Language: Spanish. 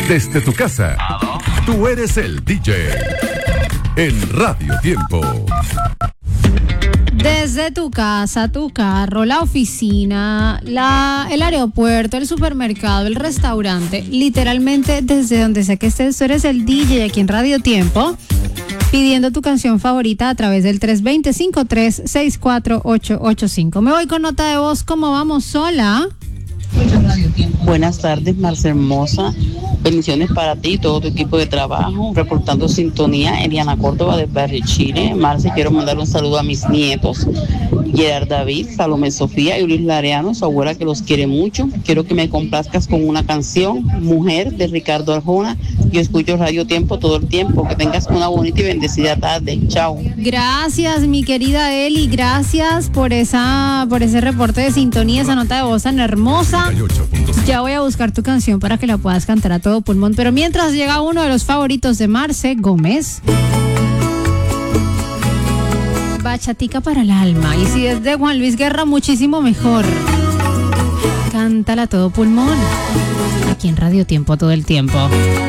Desde tu casa, tú eres el DJ. En Radio Tiempo. Desde tu casa, tu carro, la oficina, el aeropuerto, el supermercado, el restaurante, literalmente desde donde sea que estés, tú eres el DJ aquí en Radio Tiempo, pidiendo tu canción favorita a través del 320-5364885. Me voy con nota de voz. ¿Cómo vamos? Sola. Buenas tardes, Marce Hermosa. Bendiciones para ti y todo tu equipo de trabajo. Reportando sintonía, Eliana Córdoba del barrio Chile. Marce, quiero mandar un saludo a mis nietos, Gerard David, Salomé Sofía y Luis Lareano, su abuela que los quiere mucho. Quiero que me complazcas con una canción, Mujer, de Ricardo Arjona. Yo escucho Radio Tiempo todo el tiempo. Que tengas una bonita y bendecida tarde. Chao. Gracias, mi querida Eli. Gracias por ese reporte de sintonía, esa nota de voz tan hermosa. Ya voy a buscar tu canción para que la puedas cantar a todo pulmón. Pero mientras llega uno de los favoritos de Marce Gómez. Bachatica para el alma. Y si es de Juan Luis Guerra, muchísimo mejor. Cántala a todo pulmón. Aquí en Radio Tiempo todo el tiempo.